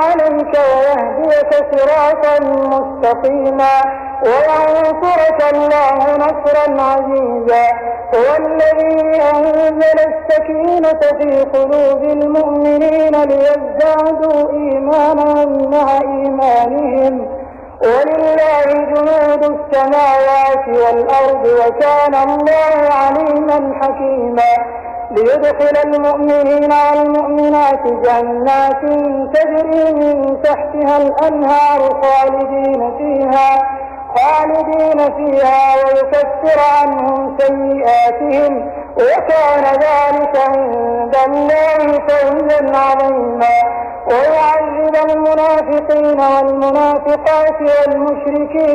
عليك ويهديك صراطا مستقيما وينصرك الله نصرا عزيزا. هو الذي أنزل السكينة في قلوب المؤمنين ليزدادوا إيمانا مع إيمانهم ولله جنود السماوات والأرض وكان الله عليما حكيما. ليدخل المؤمنين والمؤمنات جنات تجري من تحتها الأنهار خالدين فيها ويكفر عنهم سيئاتهم وكان ذلك عند الله فوزا عظيما. ويعذب المنافقين والمنافقات والمشركين